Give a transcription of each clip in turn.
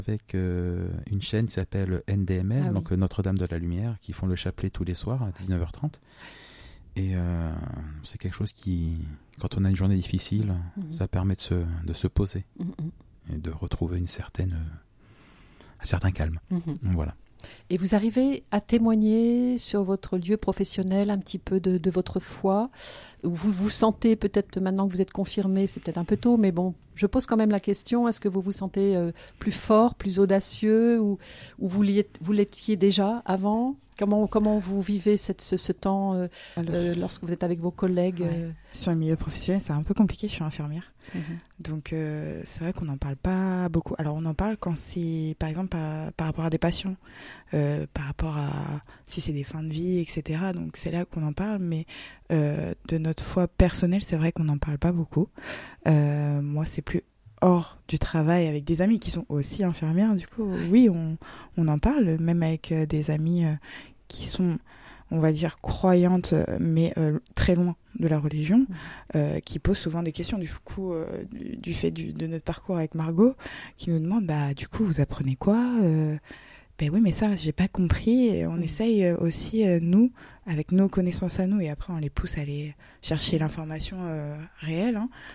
avec une chaîne qui s'appelle NDML, Ah donc oui. Notre-Dame de la Lumière, qui font le chapelet tous les soirs à 19h30. Et c'est quelque chose qui, quand on a une journée difficile, ça permet de se poser et de retrouver un certain calme. Voilà. Et vous arrivez à témoigner sur votre lieu professionnel un petit peu de votre foi. Vous vous sentez peut-être, maintenant que vous êtes confirmé, c'est peut-être un peu tôt, mais bon, je pose quand même la question, est-ce que vous vous sentez plus fort, plus audacieux, ou vous l'étiez déjà avant ? Comment vous vivez ce temps lorsque vous êtes avec vos collègues Sur le milieu professionnel, c'est un peu compliqué, je suis infirmière. Donc c'est vrai qu'on n'en parle pas beaucoup. Alors on en parle quand c'est, par exemple, par rapport à des patients, par rapport à si c'est des fins de vie, etc. Donc c'est là qu'on en parle, mais de notre foi personnelle, c'est vrai qu'on n'en parle pas beaucoup. Moi, c'est plus hors du travail avec des amis qui sont aussi infirmières. Du coup, oui, on en parle, même avec des amis qui sont, on va dire, croyantes, mais très loin de la religion, qui posent souvent des questions. Du coup, du fait de notre parcours avec Margot, qui nous demande, du coup, vous apprenez quoi Ben oui, mais ça, j'ai pas compris. Et on essaye aussi, nous, avec nos connaissances à nous, et après on les pousse à aller chercher l'information réelle,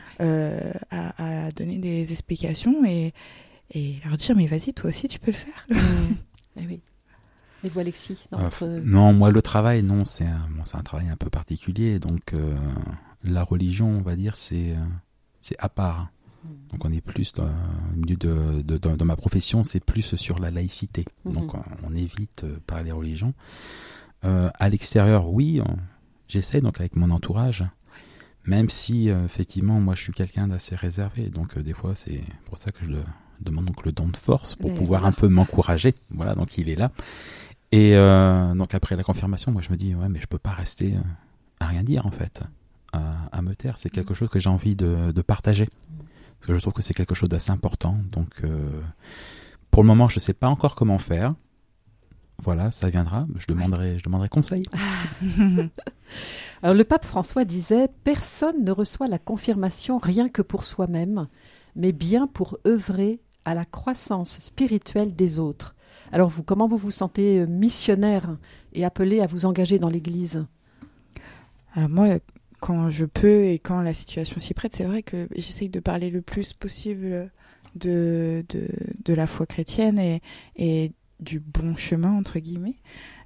à donner des explications et leur dire, mais vas-y, toi aussi, tu peux le faire. Eh oui. Et vous, Alexis, Non, moi, le travail, non, c'est un travail un peu particulier. Donc, la religion, on va dire, c'est à part. Donc, on est plus dans ma profession, c'est plus sur la laïcité. Donc, on évite parler religion. À l'extérieur, oui, j'essaie, donc avec mon entourage. Même si, effectivement, moi, je suis quelqu'un d'assez réservé. Donc, des fois, c'est pour ça que je demande donc le don de force pour pouvoir un peu m'encourager. Voilà, donc il est là. Et donc après la confirmation, moi je me dis ouais, mais je peux pas rester à rien dire en fait, à me taire. C'est quelque chose que j'ai envie de partager parce que je trouve que c'est quelque chose d'assez important. Donc pour le moment, je sais pas encore comment faire. Voilà, ça viendra. Je demanderai conseil. Alors le pape François disait « Personne ne reçoit la confirmation rien que pour soi-même, mais bien pour œuvrer à la croissance spirituelle des autres. » Alors vous, comment vous vous sentez missionnaire et appelé à vous engager dans l'Église ? Alors moi, quand je peux et quand la situation s'y prête, c'est vrai que j'essaye de parler le plus possible de la foi chrétienne et du bon chemin, entre guillemets.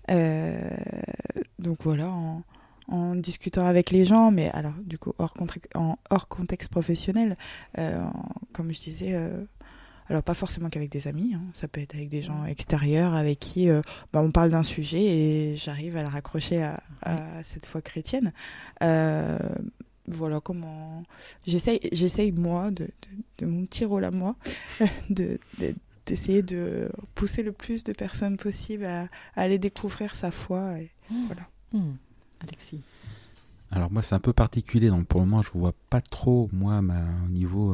Donc voilà, en discutant avec les gens, mais alors du coup hors contexte professionnel, comme je disais... Alors, pas forcément qu'avec des amis, ça peut être avec des gens extérieurs avec qui on parle d'un sujet et j'arrive à le raccrocher à cette foi chrétienne. Voilà comment... J'essaye moi, de mon petit rôle à moi, d'essayer de pousser le plus de personnes possible à aller découvrir sa foi. Et voilà. Alexis. Alors, moi, c'est un peu particulier. Donc, pour le moment, je ne vois pas trop, moi, au niveau...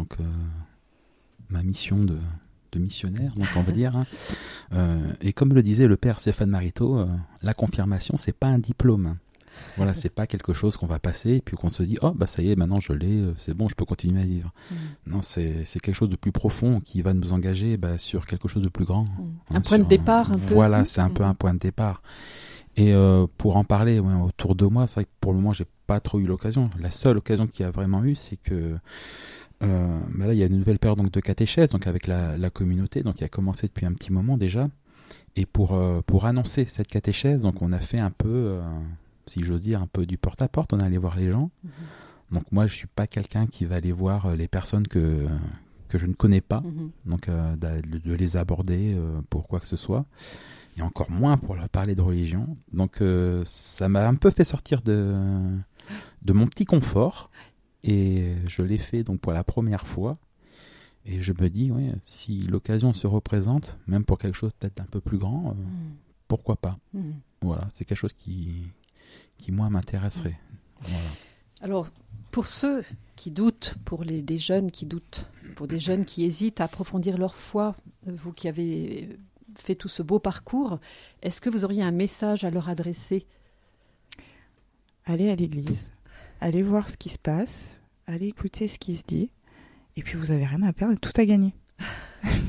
ma mission de missionnaire, donc on va dire. Et comme le disait le père Stéphane Marito, la confirmation, c'est pas un diplôme. Voilà, c'est pas quelque chose qu'on va passer et puis qu'on se dit, oh, ça y est, maintenant je l'ai, c'est bon, je peux continuer à vivre. Non, c'est quelque chose de plus profond qui va nous engager sur quelque chose de plus grand. Un point de départ, un peu. Voilà, c'est un peu un point de départ. Et pour en parler autour de moi, c'est vrai que pour le moment, j'ai pas trop eu l'occasion. La seule occasion qu'il y a vraiment eu, c'est que là, il y a une nouvelle période donc, de catéchèse donc avec la communauté, donc qui a commencé depuis un petit moment déjà. Et pour annoncer cette catéchèse, donc on a fait un peu, si j'ose dire, un peu du porte-à-porte. On est allé voir les gens. Donc moi, je suis pas quelqu'un qui va aller voir les personnes que je ne connais pas, donc de les aborder pour quoi que ce soit. Et encore moins pour leur parler de religion. Donc ça m'a un peu fait sortir de mon petit confort. Et je l'ai fait donc pour la première fois. Et je me dis, si l'occasion se représente, même pour quelque chose peut-être d'un peu plus grand, pourquoi pas. Voilà, c'est quelque chose qui moi, m'intéresserait. Voilà. Alors, pour ceux qui doutent, pour des jeunes qui doutent, pour des jeunes qui hésitent à approfondir leur foi, vous qui avez fait tout ce beau parcours, est-ce que vous auriez un message à leur adresser ? Allez à l'église. Allez voir ce qui se passe, allez écouter ce qui se dit, et puis vous n'avez rien à perdre, tout à gagner.